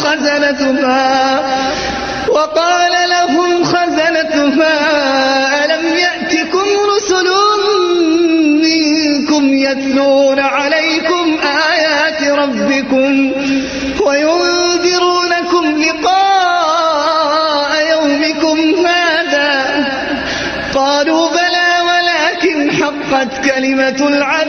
خزنتها ألم يأتكم رسل منكم يتلون عليكم آيات ربكم وينذرونكم لقاء يومكم هذا؟ قالوا بلى ولكن حقت كلمة العذاب